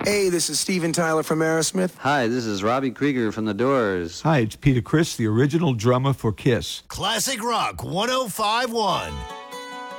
Hey, this is Steven Tyler from Aerosmith. Hi, this is Robbie Krieger from The Doors. Hi, it's Peter Criss, the original drummer for Kiss. Classic Rock 105.1.